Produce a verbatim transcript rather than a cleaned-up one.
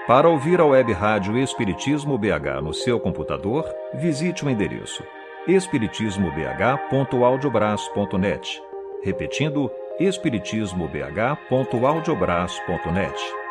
Para ouvir a web rádio Espiritismo B H no seu computador, visite o endereço espiritismo b h ponto audiobras ponto net. Repetindo, espiritismo b h ponto audiobras ponto net.